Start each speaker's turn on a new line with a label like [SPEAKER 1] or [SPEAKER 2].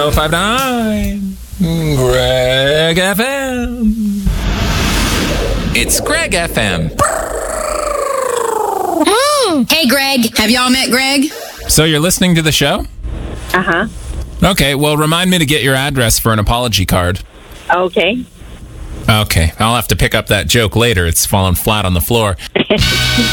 [SPEAKER 1] 105.9 Greg FM. It's Greg FM.
[SPEAKER 2] Hey, Greg. Have y'all met Greg?
[SPEAKER 1] So you're listening to the show?
[SPEAKER 3] Uh-huh.
[SPEAKER 1] Okay, well, remind me to get your address for an apology card.
[SPEAKER 3] Okay.
[SPEAKER 1] Okay, I'll have to pick up that joke later. It's fallen flat on the floor.